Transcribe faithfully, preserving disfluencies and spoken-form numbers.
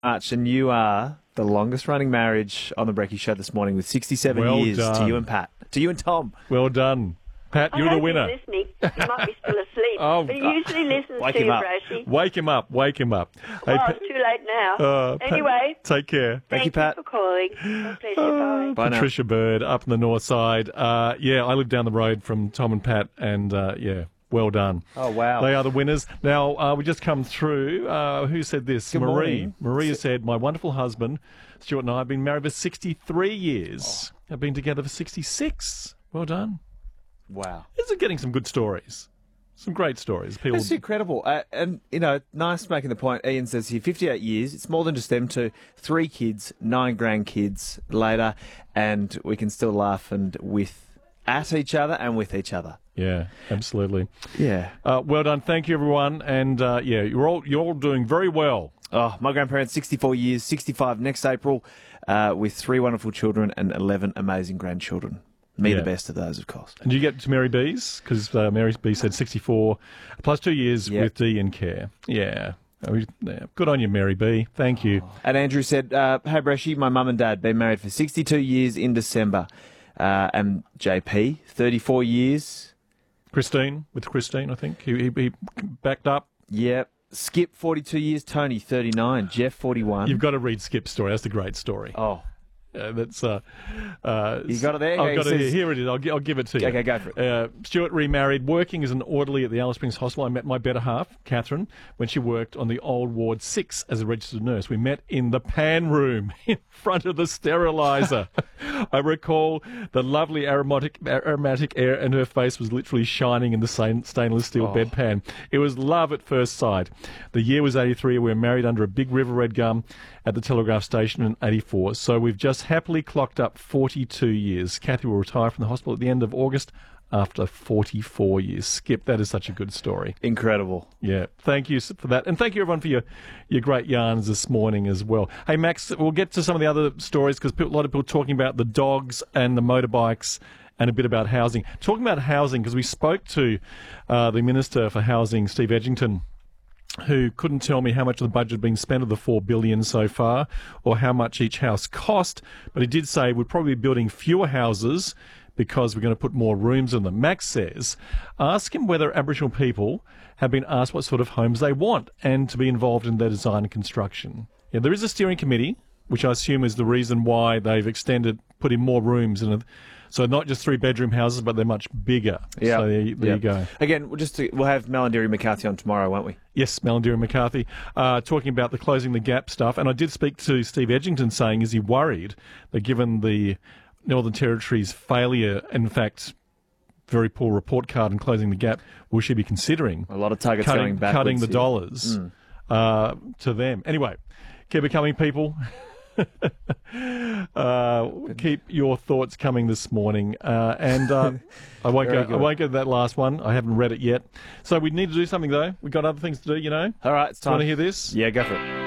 Much, and you are the longest running marriage on the Brekkie Show this morning with sixty-seven Well years done. to you and Pat. To you and Tom. Well done. Pat, you're I the hope winner. He's listening. He might be still asleep. Oh, but he usually listens wake to him you, up. Brashy. Wake him up. Wake him up. Hey, Oh, Pa- it's too late now. uh, Pat, anyway, take care. thank you, Pat. for calling. My pleasure. Bye. Bye now. Patricia Bird up in the north side. Uh, yeah, I live down the road from Tom and Pat, and uh, yeah, well done. Oh, wow. They are the winners. Now, uh, we just come through. Uh, who said this? Good Marie. morning. Maria said, my wonderful husband, Stuart, and I have been married for sixty-three years. Have been together for sixty-six. Well done. Wow. These are getting some good stories. Some great stories. People. That's incredible. Uh, and, you know, nice making the point. Ian says here, fifty-eight years. It's more than just them two. Three kids, nine grandkids later, and we can still laugh and with at each other and with each other. Yeah, absolutely. Yeah. Uh, well done. Thank you, everyone. And, uh, yeah, you're all you're all doing very well. Oh, my grandparents, sixty-four years, sixty-five next April, uh, with three wonderful children and eleven amazing grandchildren. Me, Yeah. the best of those, of course. And you get to Mary B's? Because uh, Mary B said sixty-four plus two years Yep. with D in care. Yeah. Oh, we- yeah. Good on you, Mary B. Thank you. And Andrew said, uh, hey, Bresci, my mum and dad been married for sixty-two years in December. Uh, and J P, thirty-four years. Christine, with Christine, I think. He, he, he backed up. Yep. Skip, forty-two years. Tony, thirty-nine. Jeff, forty-one. You've got to read Skip's story. That's a great story. Oh, Uh, that's uh, uh, You got it there? I've Okay, got he it here. says- Here it is. I'll, gi- I'll give it to you. Okay, go for it. Uh, Stuart remarried, working as an orderly at the Alice Springs Hospital. I met my better half, Catherine, when she worked on the old Ward six as a registered nurse. We met in the pan room in front of the steriliser. I recall the lovely aromatic aromatic air, and her face was literally shining in the same stainless steel Oh. bedpan. It was love at first sight. The year was eighty-three. We were married under a big river red gum at the telegraph station in eighty-four. So we've just happily clocked up forty-two years. Kathy will retire from the hospital at the end of August after forty-four years. Skip, that is such a good story. incredible. Yeah, thank you for that. And thank you, everyone, for your, your great yarns this morning as well. Hey, Max, we'll get to some of the other stories because a lot of people talking about the dogs and the motorbikes and a bit about housing. Talking about housing, because we spoke to uh, the Minister for Housing, Steve Edgington, who couldn't tell me how much of the budget had been spent of the four billion dollars so far or how much each house cost, but he did say we're probably building fewer houses because we're going to put more rooms in them. Max says, ask him whether Aboriginal people have been asked what sort of homes they want and to be involved in their design and construction. Yeah, there is a steering committee, which I assume is the reason why they've extended, put in more rooms in a, so not just three-bedroom houses, but they're much bigger. Yeah. So there, there Yeah. you go. Again, we'll just we'll have Melandiri McCarthy on tomorrow, won't we? Yes, Melandiri McCarthy, uh, talking about the closing the gap stuff. And I did speak to Steve Edgington saying, is he worried that given the Northern Territory's failure, in fact, very poor report card in closing the gap, will she be considering A lot of targets cutting, going backwards. cutting the here. dollars uh, to them? Anyway, keep it coming, people. uh, keep your thoughts coming this morning, uh, and uh, I won't Very go. I good. won't go to that last one. I haven't read it yet. So we need to do something though. We've got other things to do, you know. All right, it's Do you want time. to hear this? Yeah, go for it.